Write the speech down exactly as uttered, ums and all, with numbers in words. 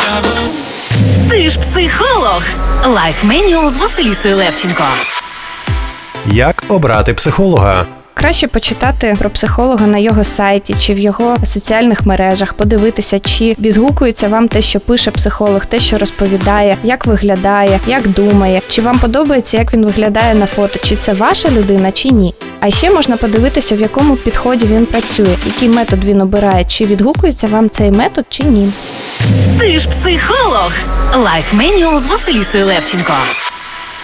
Ти ж психолог. Лайф Менюал з Василісою Левченко. Як обрати психолога? Краще почитати про психолога на його сайті чи в його соціальних мережах, подивитися, чи відгукується вам те, що пише психолог, те, що розповідає, як виглядає, як думає, чи вам подобається, як він виглядає на фото, чи це ваша людина, чи ні. А ще можна подивитися, в якому підході він працює, який метод він обирає, чи відгукується вам цей метод, чи ні. Ти ж психолог. Лайф Менюал з Василісою Левченко.